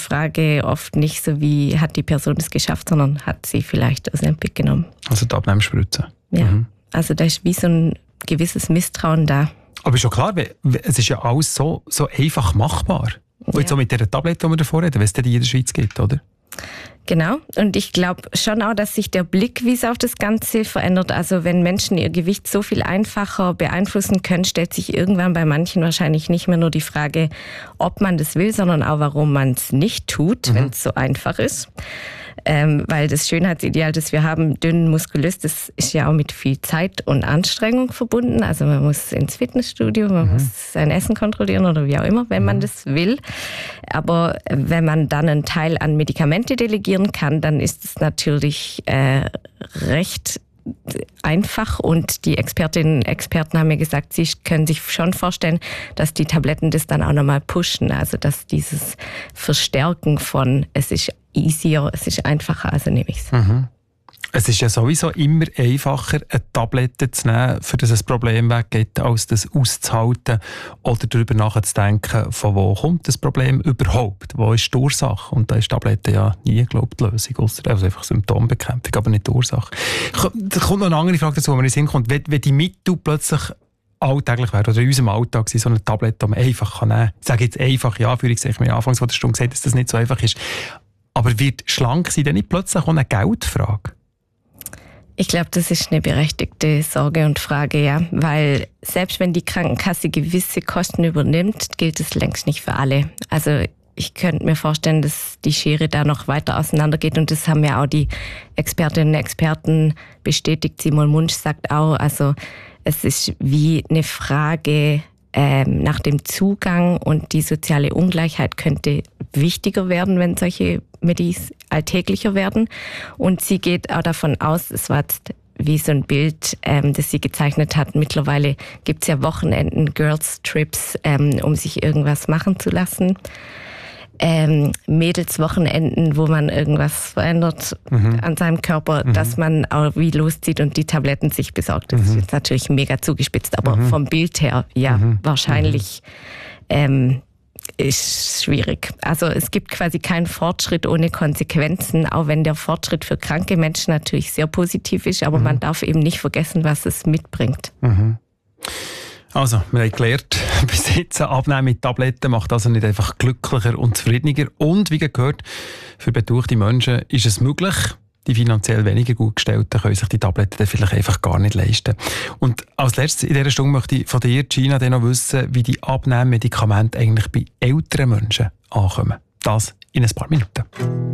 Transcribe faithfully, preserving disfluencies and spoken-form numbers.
Frage oft nicht so, wie hat die Person es geschafft, sondern hat sie vielleicht Ozempic genommen. Also die Abnehmspritze. Ja, mhm. also da ist wie so ein gewisses Misstrauen da. Aber ist schon klar, es ist ja alles so, so einfach machbar. Und ja. jetzt auch mit dieser Tablette, die wir davor reden, wenn es die in der Schweiz gibt, oder? Genau. Und ich glaube schon auch, dass sich der Blickwiese auf das Ganze verändert. Also wenn Menschen ihr Gewicht so viel einfacher beeinflussen können, stellt sich irgendwann bei manchen wahrscheinlich nicht mehr nur die Frage, ob man das will, sondern auch, warum man es nicht tut, mhm. wenn es so einfach ist. Ähm, weil das Schönheitsideal, das wir haben, dünn, muskulös, das ist ja auch mit viel Zeit und Anstrengung verbunden. Also man muss ins Fitnessstudio, man mhm. muss sein Essen kontrollieren oder wie auch immer, wenn mhm. man das will. Aber wenn man dann einen Teil an Medikamente delegieren kann, dann ist es natürlich äh, recht einfach und die Expertinnen und Experten haben mir gesagt, sie können sich schon vorstellen, dass die Tabletten das dann auch nochmal pushen, also dass dieses Verstärken von es ist easier, es ist einfacher, also nehme ich es. Mhm. Es ist ja sowieso immer einfacher, eine Tablette zu nehmen, für das ein Problem weggeht, als das auszuhalten oder darüber nachzudenken, von wo kommt das Problem überhaupt, wo ist die Ursache? Und da ist die Tablette ja nie, glaube ich, die Lösung, ausser also einfach Symptombekämpfung, aber nicht die Ursache. Da kommt noch eine andere Frage dazu, wenn man in den Sinn kommt, wenn, wenn die Mittel plötzlich alltäglich wäre, oder in unserem Alltag so eine Tablette, die man einfach nehmen kann. Ich sage jetzt einfach, ja, Anführungszeichen, ich habe anfangs von der Stunde gesagt, dass das nicht so einfach ist. Aber wird schlank sein denn nicht plötzlich auch eine Geldfrage? Ich glaube, das ist eine berechtigte Sorge und Frage, ja, weil selbst wenn die Krankenkasse gewisse Kosten übernimmt, gilt es längst nicht für alle. Also ich könnte mir vorstellen, dass die Schere da noch weiter auseinandergeht und das haben ja auch die Expertinnen und Experten bestätigt. Simon Munsch sagt auch, also es ist wie eine Frage ähm, nach dem Zugang und die soziale Ungleichheit könnte wichtiger werden, wenn solche Medis alltäglicher werden. Und sie geht auch davon aus, es war jetzt wie so ein Bild, ähm, das sie gezeichnet hat. Mittlerweile gibt es ja Wochenenden, Girls Trips, ähm, um sich irgendwas machen zu lassen. Ähm, Mädelswochenenden, wo man irgendwas verändert mhm. an seinem Körper, mhm. dass man auch wie loszieht und die Tabletten sich besorgt. Das mhm. ist jetzt natürlich mega zugespitzt, aber mhm. vom Bild her, ja, mhm. wahrscheinlich ähm, ist schwierig. Also es gibt quasi keinen Fortschritt ohne Konsequenzen, auch wenn der Fortschritt für kranke Menschen natürlich sehr positiv ist, aber mhm. man darf eben nicht vergessen, was es mitbringt. Mhm. Also, wir haben gelernt, bis jetzt Abnehmen mit Tabletten macht also nicht einfach glücklicher und zufriedener. Und wie gehört, für betuchte Menschen ist es möglich, die finanziell weniger gut gestellten können sich die Tabletten dann vielleicht einfach gar nicht leisten. Und als letztes in dieser Stunde möchte ich von dir, Gina, dann noch wissen, wie die Abnehmmedikamente eigentlich bei älteren Menschen ankommen. Das in ein paar Minuten.